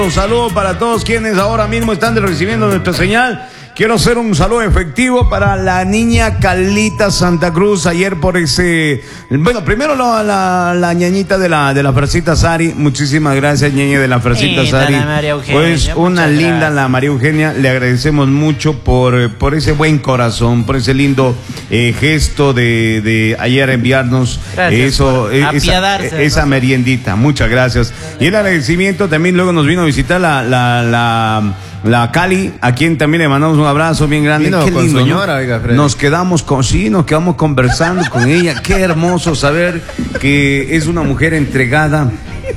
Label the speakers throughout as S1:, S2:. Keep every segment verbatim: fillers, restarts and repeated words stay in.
S1: Un saludo para todos quienes ahora mismo están recibiendo nuestra señal. Quiero hacer un saludo efectivo para la niña Carlita Santa Cruz ayer por ese... Bueno, primero la, la, la ñañita de la, de la Frasita Sari. Muchísimas gracias, ñeña de la Frasita
S2: sí,
S1: Sari.
S2: María Eugenia,
S1: pues una linda
S2: gracias.
S1: La María Eugenia. Le agradecemos mucho por, por ese buen corazón, por ese lindo eh, gesto de, de ayer enviarnos
S2: gracias
S1: eso, eh, esa, esa meriendita. Muchas gracias. Y el agradecimiento también luego nos vino a visitar la... la, la La Cali, a quien también le mandamos un abrazo bien grande.
S3: Vino
S1: Qué
S3: con
S1: lindo,
S3: su señora,
S1: ¿no?
S3: oiga, Freddy.
S1: Nos quedamos con, sí, nos quedamos conversando con ella. Qué hermoso saber que es una mujer entregada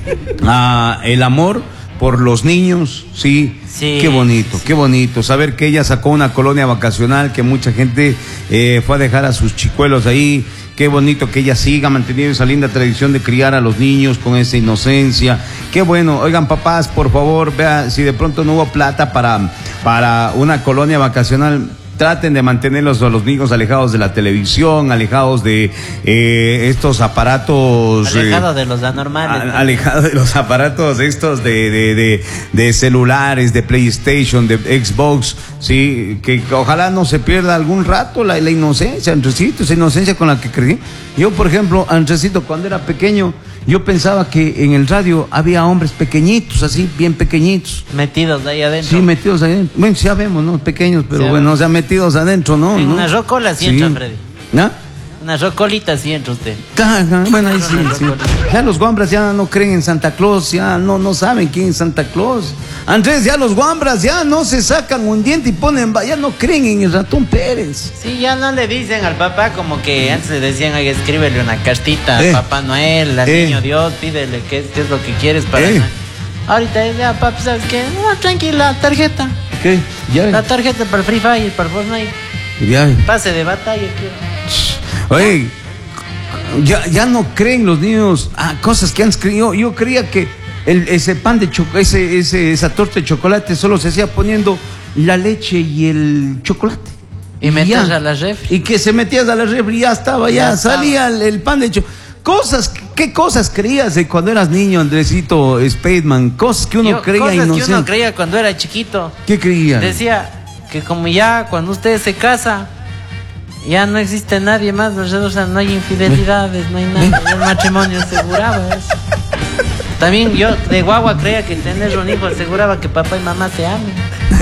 S1: a el amor por los niños, sí.
S2: Sí.
S1: Qué bonito, qué bonito. Saber que ella sacó una colonia vacacional, que mucha gente eh, fue a dejar a sus chicuelos ahí. Qué bonito que ella siga manteniendo esa linda tradición de criar a los niños con esa inocencia. Qué bueno. Oigan, papás, por favor, vea, si de pronto no hubo plata para, para una colonia vacacional, traten de mantenerlos a los niños alejados de la televisión, alejados de eh, estos aparatos.
S2: Alejados
S1: eh,
S2: de los anormales.
S1: A, alejados de los aparatos estos de, de, de, de celulares, de PlayStation, de Xbox, sí, que, que ojalá no se pierda algún rato la, la inocencia, Andresito, esa inocencia con la que crecí. Yo, por ejemplo, Andresito, cuando era pequeño, yo pensaba que en el radio había hombres pequeñitos, así, bien pequeñitos.
S2: Metidos ahí adentro.
S1: Sí, metidos ahí adentro. Bueno, ya vemos, ¿no? Pequeños, pero sí, bueno, o sea, metidos adentro, ¿no?
S2: En
S1: ¿no?
S2: una rocola sí entra, Freddy.
S1: ¿No?
S2: Una rocolita sí entra usted.
S1: Bueno, ahí sí, sí. Ya los guambras ya no creen en Santa Claus, ya no, no saben quién es Santa Claus. Andrés, ya los guambras ya no se sacan un diente y ponen, ya no creen en el ratón Pérez.
S2: Sí, ya no le dicen al papá como que antes le decían, oye, escríbele una cartita
S1: eh,
S2: a Papá Noel, al
S1: eh,
S2: niño Dios, pídele qué, qué es lo que quieres para...
S1: Eh.
S2: Ahorita ya, papi, ¿sabes qué? No, tranquila, tarjeta.
S1: ¿Qué? Ya.
S2: La tarjeta para el Free Fire, para el Fortnite.
S1: Ya.
S2: Pase de batalla, quiero.
S1: Oye, ya, ya no creen los niños ah, cosas que antes creído. Yo, yo creía que el, ese pan de chocolate, ese, ese, esa torta de chocolate solo se hacía poniendo la leche y el chocolate.
S2: Y, y metías a la refri.
S1: Y que se metías a la refri y ya estaba, ya, ya salía el, el pan de chocolate. Cosas, ¿qué cosas creías de cuando eras niño, Andresito Spademan? Cosas que uno
S2: Yo,
S1: creía
S2: cosas
S1: inocente.
S2: que uno creía cuando era chiquito.
S1: ¿Qué creía?
S2: Decía que como ya cuando usted se casa, ya no existe nadie más, o sea, no hay infidelidades, no hay nada. El matrimonio aseguraba eso. También yo de guagua creía que tener un hijo aseguraba que papá y mamá se amen.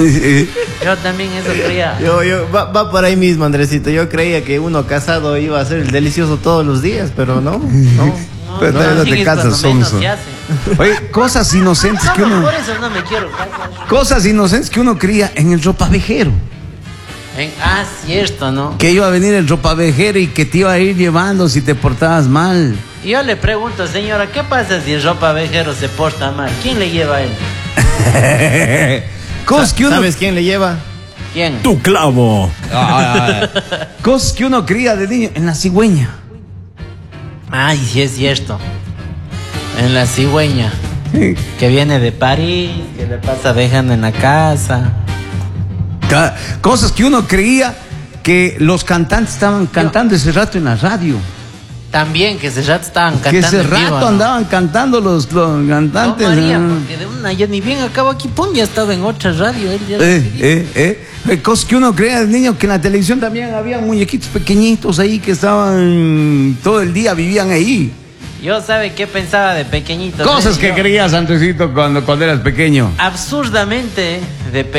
S2: Yo también eso creía.
S3: Yo, yo, va, va por ahí mismo, Andresito. Yo creía que uno casado iba a ser el delicioso todos los días, pero no, no.
S2: No,
S1: pero
S2: no,
S1: no te casas, sonso. Oye, cosas inocentes
S2: no,
S1: que uno...
S2: por eso no me quiero casar.
S1: Cosas inocentes que uno creía en el ropavejero.
S2: En, ah, cierto, ¿no?
S1: Que iba a venir el ropavejero y que te iba a ir llevando si te portabas mal.
S2: Y yo le pregunto, señora, ¿qué pasa si el ropavejero se porta mal? ¿Quién le lleva a él?
S1: Cosas que uno...
S3: ¿Sabes quién le lleva?
S2: ¿Quién?
S4: Tu clavo.
S1: Ah, cosas que uno creía de niño en la cigüeña.
S2: Ay, sí es cierto. En la cigüeña. Que viene de París, que le pasa dejando en la casa.
S1: Cosas que uno creía que los cantantes estaban cantando ese rato en la radio.
S2: También, que ese rato estaban cantando.
S1: Que ese
S2: en
S1: rato
S2: vivo, ¿no?
S1: andaban cantando los, los cantantes.
S2: No, María,
S1: ¿no?
S2: porque de una, ya ni bien acabo aquí, pum, ya estaba en otra radio. Él ya
S1: eh, eh, eh. Cosas que uno creía de niño, que en la televisión también había muñequitos pequeñitos ahí que estaban todo el día, vivían ahí.
S2: Yo, ¿sabe qué pensaba de pequeñito?
S1: Cosas que
S2: yo,
S1: creías, Andresito, cuando, cuando eras pequeño.
S2: Absurdamente de pequeño.